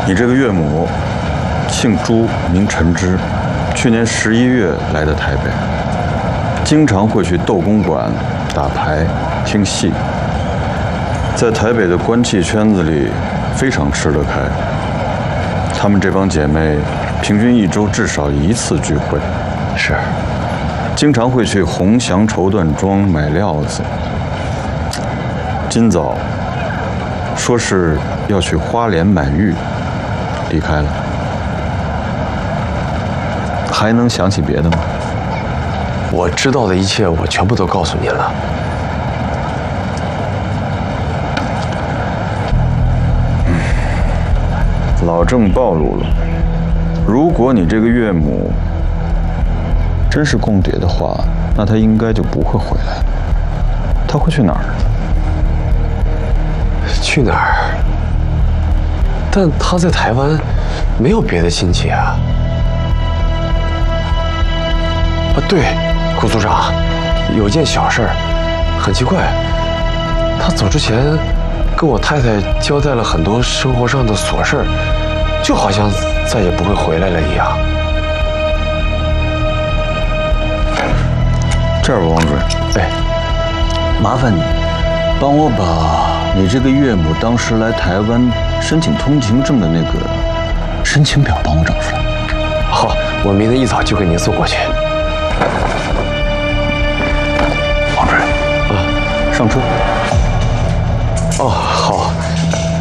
你这个岳母姓朱，名陈芝，去年11月来的台北，经常会去斗公馆打牌、听戏，在台北的官妓圈子里非常吃得开。她们这帮姐妹平均1周至少1次聚会， 是， 经常会去鸿祥绸缎庄买料子。今早说是要去花莲买玉，离开了。还能想起别的吗？ 我知道的一切，我全部都告诉您了。 老郑暴露了。如果你这个岳母真是共谍的话，那她应该就不会回来了。她会去哪儿？ 去哪儿？但他在台湾没有别的亲戚啊。啊，对，顾组长，有件小事儿，很奇怪，他走之前跟我太太交代了很多生活上的琐事儿，就好像再也不会回来了一样。 这儿，王主任， 哎， 麻烦你帮我把你这个岳母当时来台湾申请通行证的那个申请表帮我找出来。 好，我明天一早就给您送过去。 王主任，上车。